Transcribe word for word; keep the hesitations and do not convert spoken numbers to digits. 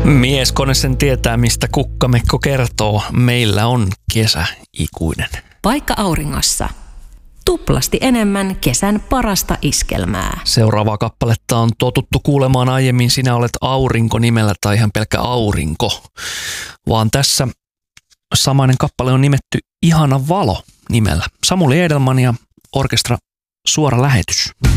Mieskone sen tietää, mistä kukkamekko kertoo. Meillä on kesä ikuinen. Vaikka auringossa. Tuplasti enemmän kesän parasta iskelmää. Seuraavaa kappaletta on totuttu kuulemaan aiemmin Sinä olet aurinko nimellä tai ihan pelkkä aurinko. Vaan tässä samainen kappale on nimetty Ihana valo nimellä. Samuli Edelman ja orkestra Suora lähetys.